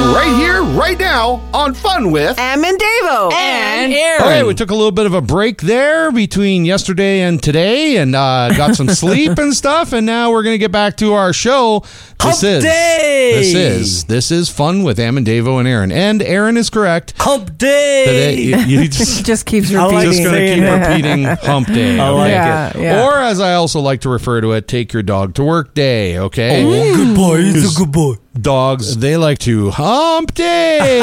Right here, right now, on Fun with Em and Davo. And Aaron. All right, we took a little bit of a break there between yesterday and today and got some sleep and stuff, and now we're going to get back to our show. This is Fun with Em and Davo and Aaron. And Aaron is correct. Hump day. Today, you Just keeps repeating. just going to keep repeating hump day. I like okay? it. Yeah. Or as I also like to refer to it, take your dog to work day, okay? Oh, good boy. He's a good boy. Dogs, they like to hump day.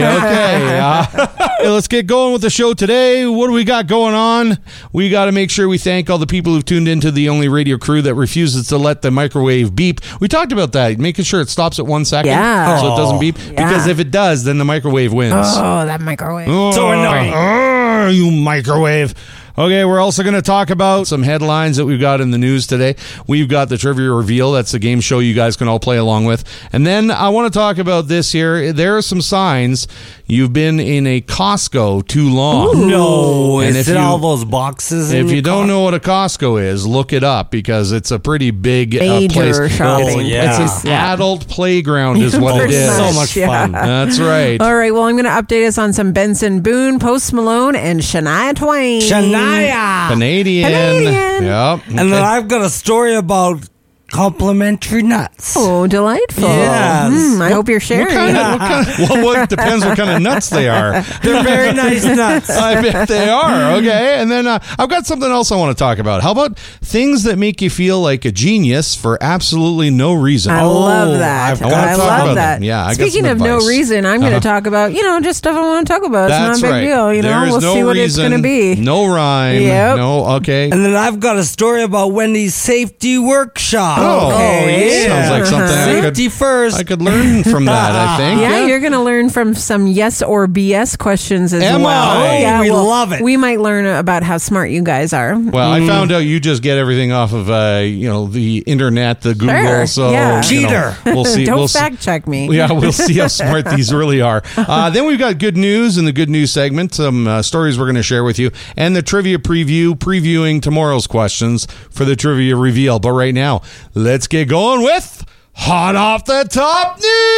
Okay. Let's get going with the show today. What do we got going on? We got to make sure we thank all the people who've tuned into the only radio crew that refuses to let the microwave beep. We talked about that, making sure it stops at 1 second Yeah. so it doesn't beep. Because if it does, then the microwave wins. Oh, that microwave. So annoying. You microwave. Okay, we're also going to talk about some headlines that we've got in the news today. We've got the Trivia Reveal. That's the game show you guys can all play along with. And then I want to talk about this here. There are some signs you've been in a Costco too long. No. And Is it all those boxes? If you don't know what a Costco is, look it up because it's a pretty big Major place. shopping. Oh, yeah. It's an adult playground is what it Pretty is. So much, much yeah. fun. That's right. All right, well, I'm going to update us on some Benson Boone, Post Malone, and Shania Twain. Shania. Canadian. Yep. And then I've got a story about complimentary nuts. Oh, delightful. Yes. I hope you're sharing. What depends what kind of nuts they are. They're very nice nuts. I bet they are. Okay. And then I've got something else I want to talk about. How about things that make you feel like a genius for absolutely no reason? I love that. I wanna I talk love about that. them. Yeah, I got Speaking some of no advice. reason, I'm going to talk about, just stuff I want to talk about. That's It's not a big right. deal. There is We'll no see what reason, it's going to be. No rhyme. Yep. No, okay. And then I've got a story about Wendy's Safety Workshop. Oh, yeah. sounds like something Safety first. I could learn from that, I think. Yeah, you're going to learn from some yes or BS questions as Am well. I? Yeah, We love it. We might learn about how smart you guys are. Well, I found out you just get everything off of the internet, the Google. Sure, So yeah. Cheater. We'll see. Don't we'll fact check me. Yeah, we'll see how smart these really are. Then we've got good news in the good news segment, some stories we're going to share with you, and the trivia preview, previewing tomorrow's questions for the trivia reveal. But right now, let's get going with Hot Off the Top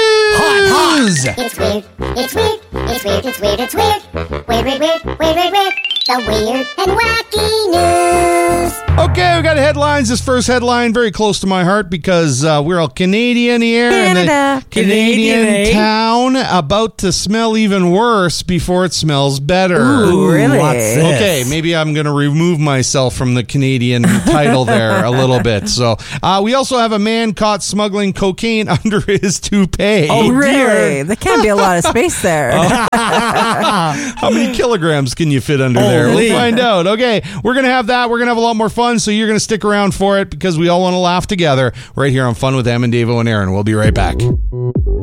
News! It's weird, it's weird, it's weird, it's weird, it's weird. Weird, weird, weird, weird, weird, weird. The weird and wacky news. Okay, we got headlines. This first headline very close to my heart because we're all Canadian here. And Canada. the Canadian Canadian, eh? town about to smell even worse before it smells better. Ooh, really? What's this? Okay, maybe I'm going to remove myself from the Canadian title there a little bit. So we also have a man caught smuggling cocaine under his toupee. Oh, Really? dear. There can't be a lot of space there. How many kilograms can you fit under there? We'll Holy. find out. Okay, we're going to have that. We're going to have a lot more fun, so you're going to stick around for it because we all want to laugh together right here on Fun with Em and Davo and Aaron. We'll be right back.